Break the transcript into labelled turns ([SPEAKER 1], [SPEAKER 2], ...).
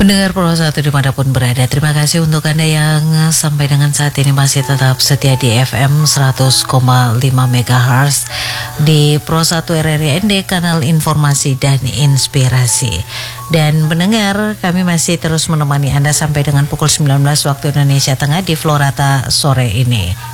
[SPEAKER 1] Pendengar Pro 1 dimanapun berada, terima kasih untuk Anda yang sampai dengan saat ini masih tetap setia di FM 100,5 MHz di Pro 1 RRI kanal informasi dan inspirasi. Dan pendengar, kami masih terus menemani Anda sampai dengan pukul 19 waktu Indonesia Tengah di Florata sore ini.